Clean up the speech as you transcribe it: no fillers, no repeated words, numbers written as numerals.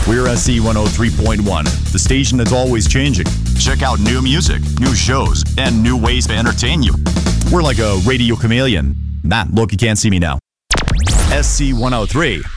We're SC 103.1, the station that's always changing. Check out new music, new shows, and new ways to entertain you. We're like a radio chameleon. Look, you can't see me now. SC 103.